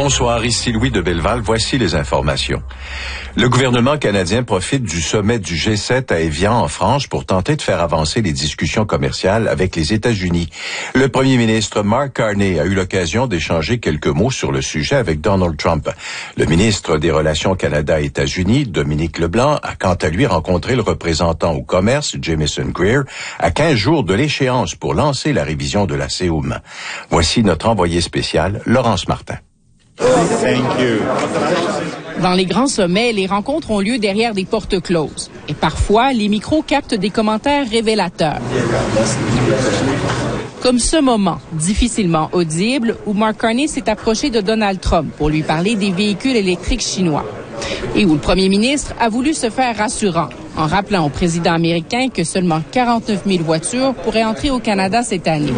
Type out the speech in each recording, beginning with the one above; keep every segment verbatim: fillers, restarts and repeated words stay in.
Bonsoir, ici Louis de Belleval. Voici les informations. Le gouvernement canadien profite du sommet du G sept à Évian en France pour tenter de faire avancer les discussions commerciales avec les États-Unis. Le premier ministre Mark Carney a eu l'occasion d'échanger quelques mots sur le sujet avec Donald Trump. Le ministre des Relations Canada-États-Unis, Dominique Leblanc, a quant à lui rencontré le représentant au commerce, Jamieson Greer, à quinze jours de l'échéance pour lancer la révision de la C E U M. Voici notre envoyé spécial, Laurence Martin. Thank you. Dans les grands sommets, les rencontres ont lieu derrière des portes closes. Et parfois, les micros captent des commentaires révélateurs. Comme ce moment, difficilement audible, où Mark Carney s'est approché de Donald Trump pour lui parler des véhicules électriques chinois. Et où le premier ministre a voulu se faire rassurant, en rappelant au président américain que seulement quarante-neuf mille voitures pourraient entrer au Canada cette année.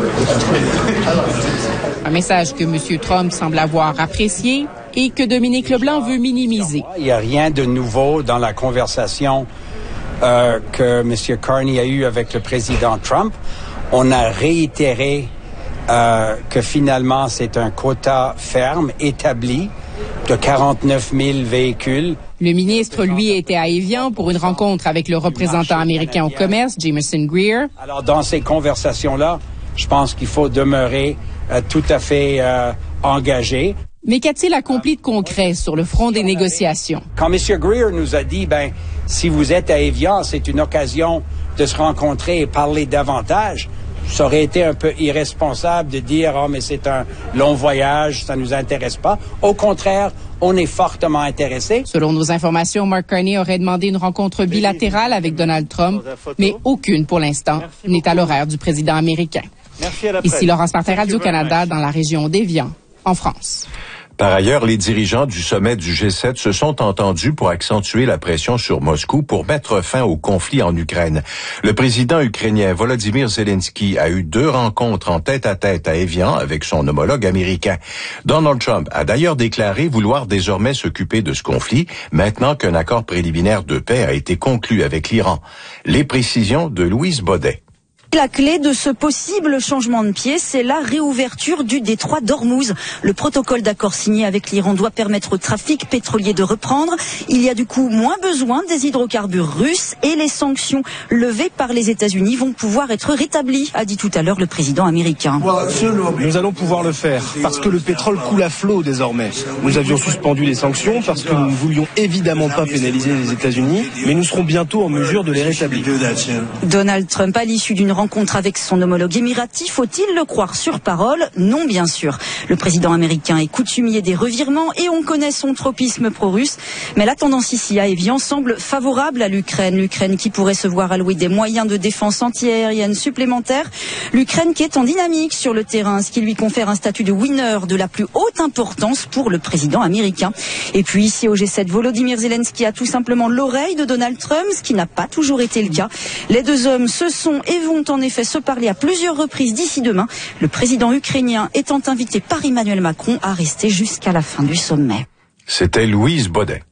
Un message que M. Trump semble avoir apprécié et que Dominique Leblanc veut minimiser. Il n'y a rien de nouveau dans la conversation euh, que M. Carney a eue avec le président Trump. On a réitéré euh, que finalement c'est un quota ferme établi de quarante-neuf mille véhicules. Le ministre, lui, était à Évian pour une rencontre avec le représentant américain au commerce, Jamieson Greer. Alors, dans ces conversations-là, je pense qu'il faut demeurer euh, tout à fait euh, engagé. Mais qu'a-t-il accompli de concret sur le front des négociations? Quand M. Greer nous a dit, ben, si vous êtes à Évian, c'est une occasion de se rencontrer et parler davantage, ça aurait été un peu irresponsable de dire, oh, mais c'est un long voyage, ça nous intéresse pas. Au contraire, on est fortement intéressé. Selon nos informations, Mark Carney aurait demandé une rencontre bilatérale avec Donald Trump, mais aucune pour l'instant n'est à l'horaire du président américain. Ici Laurence Martin, Radio-Canada, dans la région d'Évian, en France. Par ailleurs, les dirigeants du sommet du G sept se sont entendus pour accentuer la pression sur Moscou pour mettre fin au conflit en Ukraine. Le président ukrainien Volodymyr Zelensky a eu deux rencontres en tête-à-tête à Évian avec son homologue américain. Donald Trump a d'ailleurs déclaré vouloir désormais s'occuper de ce conflit, maintenant qu'un accord préliminaire de paix a été conclu avec l'Iran. Les précisions de Louise Baudet. La clé de ce possible changement de pied, c'est la réouverture du détroit d'Ormuz. Le protocole d'accord signé avec l'Iran doit permettre au trafic pétrolier de reprendre. Il y a du coup moins besoin des hydrocarbures russes et les sanctions levées par les États-Unis vont pouvoir être rétablies, a dit tout à l'heure le président américain. Nous allons pouvoir le faire parce que le pétrole coule à flot désormais. Nous avions suspendu les sanctions parce que nous ne voulions évidemment pas pénaliser les États-Unis, mais nous serons bientôt en mesure de les rétablir. Donald Trump, à l'issue d'une rencontre avec son homologue émirati, faut-il le croire sur parole? Non, bien sûr. Le président américain est coutumier des revirements et on connaît son tropisme pro-russe. Mais la tendance ici à Évian semble favorable à l'Ukraine. L'Ukraine qui pourrait se voir allouer des moyens de défense antiaérienne supplémentaires. L'Ukraine qui est en dynamique sur le terrain, ce qui lui confère un statut de winner de la plus haute importance pour le président américain. Et puis ici au G sept, Volodymyr Zelensky a tout simplement l'oreille de Donald Trump, ce qui n'a pas toujours été le cas. Les deux hommes se sont et vont en effet se parler à plusieurs reprises d'ici demain. Le président ukrainien étant invité par Emmanuel Macron à rester jusqu'à la fin du sommet. C'était Louise Baudet.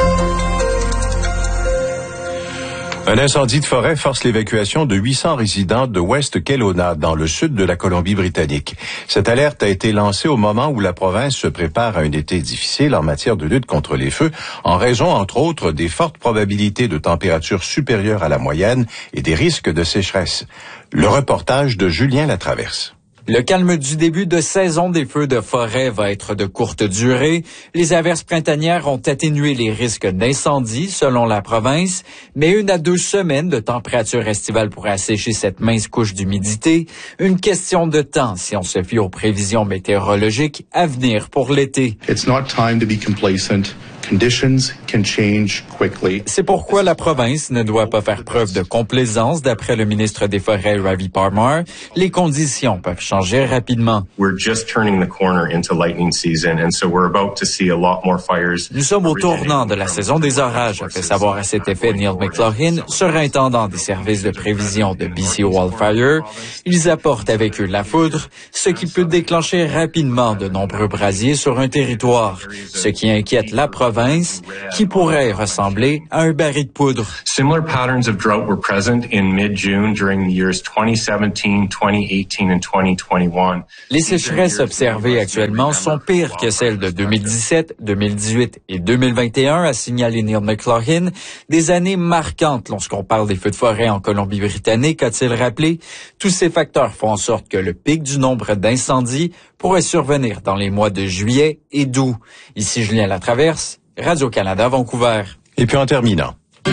Un incendie de forêt force l'évacuation de huit cents résidents de West Kelowna, dans le sud de la Colombie-Britannique. Cette alerte a été lancée au moment où la province se prépare à un été difficile en matière de lutte contre les feux, en raison, entre autres, des fortes probabilités de températures supérieures à la moyenne et des risques de sécheresse. Le reportage de Julien Latraverse. Le calme du début de saison des feux de forêt va être de courte durée. Les averses printanières ont atténué les risques d'incendie, selon la province, mais une à deux semaines de température estivale pourrait assécher cette mince couche d'humidité. Une question de temps si on se fie aux prévisions météorologiques à venir pour l'été. It's not time to be complacent. Conditions can change quickly. C'est pourquoi la province ne doit pas faire preuve de complaisance, d'après le ministre des Forêts, Ravi Parmar. Les conditions peuvent changer rapidement. We're just turning the corner into lightning season, and so we're about to see a lot more fires. Nous sommes au tournant de la saison des orages, a fait savoir à cet effet Neil McLaughlin, surintendant des services de prévision de B C Wildfire. Ils apportent avec eux la foudre, ce qui peut déclencher rapidement de nombreux brasiers sur un territoire, ce qui inquiète la province province qui pourrait ressembler à un baril de poudre. Similar patterns of drought were present in mid-June during the years twenty seventeen, twenty eighteen and twenty twenty-one. Les sécheresses observées actuellement sont pires que celles de deux mille dix-sept, deux mille dix-huit et deux mille vingt et un, a signalé Neil McLaughlin. Des années marquantes lorsqu'on parle des feux de forêt en Colombie-Britannique, a-t-il rappelé. Tous ces facteurs font en sorte que le pic du nombre d'incendies pourrait survenir dans les mois de juillet et d'août. Ici Julien Latraverse, Radio-Canada, Vancouver. Et puis en terminant.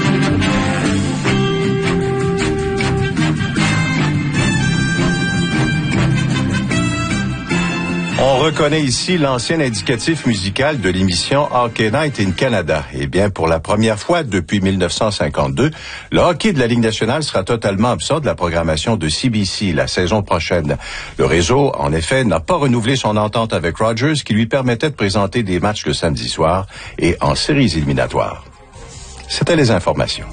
On reconnaît ici l'ancien indicatif musical de l'émission Hockey Night in Canada. Eh bien, pour la première fois depuis mille neuf cent cinquante-deux, le hockey de la Ligue nationale sera totalement absent de la programmation de C B C la saison prochaine. Le réseau, en effet, n'a pas renouvelé son entente avec Rogers qui lui permettait de présenter des matchs le samedi soir et en séries éliminatoires. C'était les informations.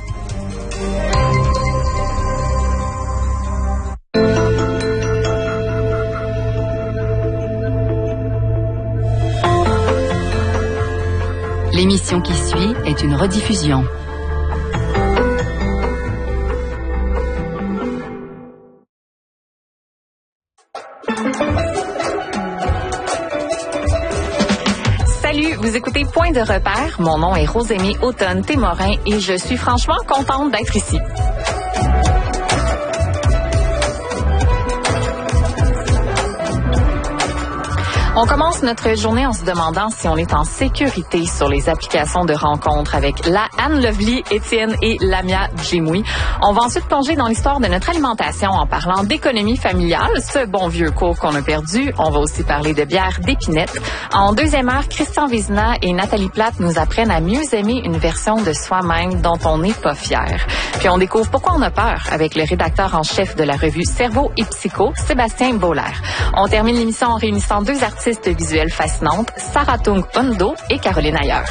L'émission qui suit est une rediffusion. Salut, vous écoutez Point de repère. Mon nom est Rosémie Automne-Témorin et je suis franchement contente d'être ici. On commence notre journée en se demandant si on est en sécurité sur les applications de rencontres avec la Anne Lovely, Étienne et Lamia Djimoui. On va ensuite plonger dans l'histoire de notre alimentation en parlant d'économie familiale, ce bon vieux cours qu'on a perdu. On va aussi parler de bière d'épinette. En deuxième heure, Christian Vézina et Nathalie Plate nous apprennent à mieux aimer une version de soi-même dont on n'est pas fier. Puis on découvre pourquoi on a peur avec le rédacteur en chef de la revue Cerveau et Psycho, Sébastien Bollaert. On termine l'émission en réunissant deux artistes visuelles fascinantes, Sarah Tung Hondo et Caroline Ayer.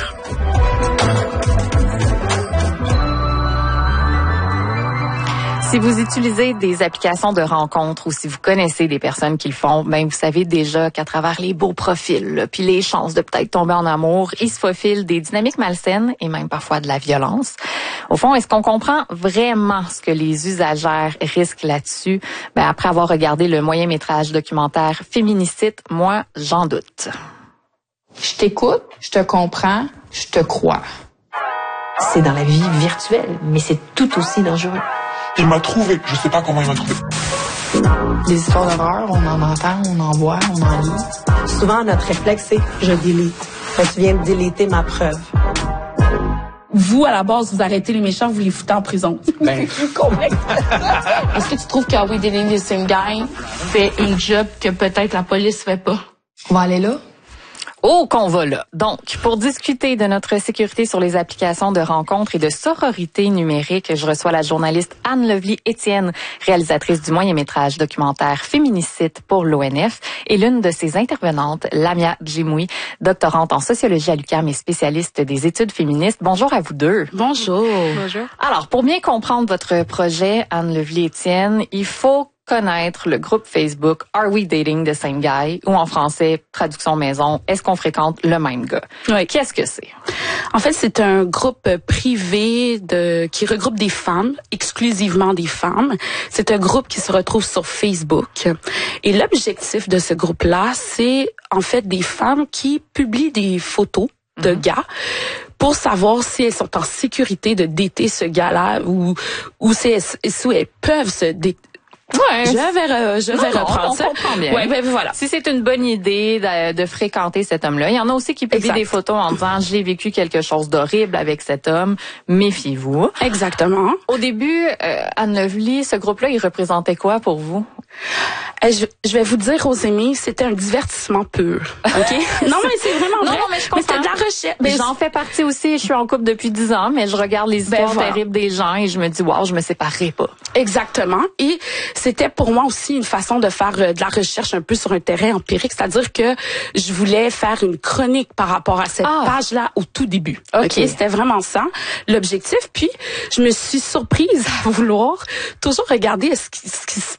Si vous utilisez des applications de rencontres ou si vous connaissez des personnes qui le font, ben vous savez déjà qu'à travers les beaux profils, puis les chances de peut-être tomber en amour, il se faufile des dynamiques malsaines et même parfois de la violence. Au fond, est-ce qu'on comprend vraiment ce que les usagères risquent là-dessus? Ben après avoir regardé le moyen-métrage documentaire Féminicide, moi, j'en doute. Je t'écoute, je te comprends, je te crois. C'est dans la vie virtuelle, mais c'est tout aussi dangereux. Il m'a trouvé. Je sais pas comment il m'a trouvé. Des histoires d'horreur, on en entend, on en voit, on en lit. Souvent, notre réflexe, c'est « je delete ». Tu viens de déléter ma preuve. Vous, à la base, vous arrêtez les méchants, vous les foutez en prison. Ben, est-ce que tu trouves que We Dating the Same Guy fait une job que peut-être la police fait pas? On va aller là? Oh, qu'on va là. Donc, pour discuter de notre sécurité sur les applications de rencontres et de sororité numérique, je reçois la journaliste Anne Lovely Étienne, réalisatrice du moyen-métrage documentaire Féminicide pour l'O N F, et l'une de ses intervenantes, Lamia Djimoui, doctorante en sociologie à l'U Q A M et spécialiste des études féministes. Bonjour à vous deux. Bonjour. Bonjour. Alors, pour bien comprendre votre projet, Anne Lovely Étienne, il faut connaître le groupe Facebook Are We Dating the Same Guy? Ou en français, traduction maison, est-ce qu'on fréquente le même gars? Oui. Qu'est-ce que c'est? En fait, c'est un groupe privé de qui regroupe des femmes, exclusivement des femmes. C'est un groupe qui se retrouve sur Facebook. Et l'objectif de ce groupe-là, c'est en fait des femmes qui publient des photos de mm-hmm. gars pour savoir si elles sont en sécurité de dater ce gars-là ou ou si elles, si elles peuvent se dater. Ouais, je vais, euh, je vais non, reprendre on ça. comprend bien. Ouais, ben voilà. Si c'est une bonne idée de, de fréquenter cet homme-là, il y en a aussi qui publient des photos en disant j'ai vécu quelque chose d'horrible avec cet homme, méfiez-vous. Exactement. Au début, euh, Anne Lovely, ce groupe-là, il représentait quoi pour vous? Euh, je, je vais vous dire, Rosémie, c'était un divertissement pur. Ok. non mais c'est vraiment non, vrai. Non mais je comprends. Mais c'était de la recherche. Ben, j'en fais partie aussi. Je suis en couple depuis dix ans, mais je regarde les histoires ben, voilà. terribles des gens et je me dis waouh, je me séparerai pas. Exactement. Et c'était pour moi aussi une façon de faire euh, de la recherche un peu sur un terrain empirique, c'est-à-dire que je voulais faire une chronique par rapport à cette ah. page-là au tout début. Ok. okay? C'était vraiment ça l'objectif. Puis je me suis surprise à vouloir toujours regarder ce qui, ce qui se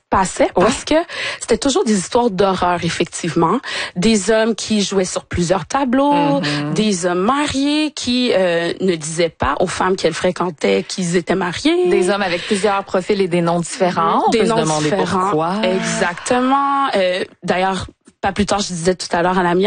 passait parce que c'était toujours des histoires d'horreur, effectivement. Des hommes qui jouaient sur plusieurs tableaux, mm-hmm. des hommes mariés qui euh, ne disaient pas aux femmes qu'elles fréquentaient qu'ils étaient mariés. Des hommes avec plusieurs profils et des noms différents. On des peut noms se demander différents. pourquoi. Exactement. Euh, d'ailleurs, pas plus tard, je disais tout à l'heure à la mienne,